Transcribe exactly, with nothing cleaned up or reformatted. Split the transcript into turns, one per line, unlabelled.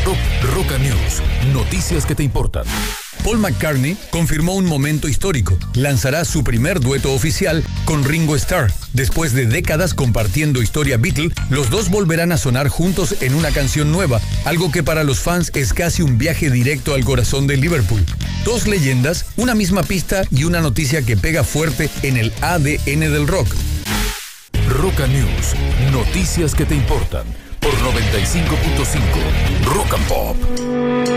Rock, Roca News. Noticias que te importan.
Paul McCartney confirmó un momento histórico. Lanzará su primer dueto oficial con Ringo Starr. Después de décadas compartiendo historia Beatle, los dos volverán a sonar juntos en una canción nueva, algo que para los fans es casi un viaje directo al corazón de Liverpool. Dos leyendas, una misma pista y una noticia que pega fuerte en el A D N del rock.
Roca News. Noticias que te importan. Por noventa y cinco punto cinco Rock and Pop.